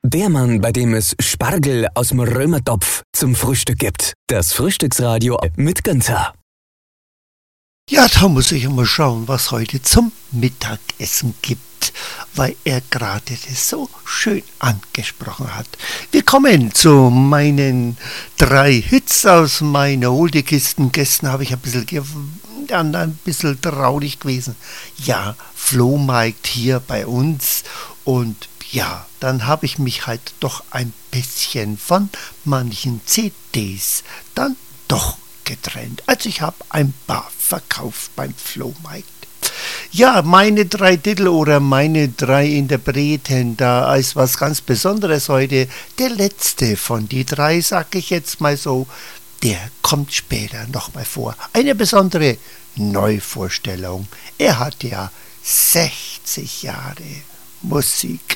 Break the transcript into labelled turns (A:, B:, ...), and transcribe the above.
A: Der Mann, bei dem es Spargel aus dem Römertopf zum Frühstück gibt. Das Frühstücksradio mit Günther.
B: Ja, da muss ich mal schauen, was heute zum Mittagessen gibt, weil er gerade das so schön angesprochen hat. Wir kommen zu meinen 3 Hits aus meiner Holdekisten. Gestern habe ich ein bisschen traurig gewesen. Ja, Flohmarkt hier bei uns und ja, dann habe ich mich halt doch ein bisschen von manchen CDs dann doch getrennt. Also ich habe ein paar verkauft beim Flohmarkt. Ja, meine 3 Titel oder meine 3 Interpreten, da ist was ganz Besonderes heute. Der letzte von die 3, sag ich jetzt mal so, der kommt später nochmal vor. Eine besondere Neuvorstellung. Er hat ja 60 Jahre Musik